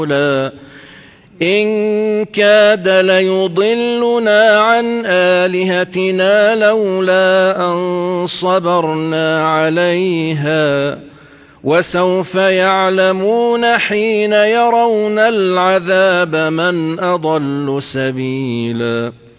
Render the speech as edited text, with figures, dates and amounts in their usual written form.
إن كاد ليضلنا عن آلهتنا لولا أن صبرنا عليها وسوف يعلمون حين يرون العذاب من أضل سبيلا.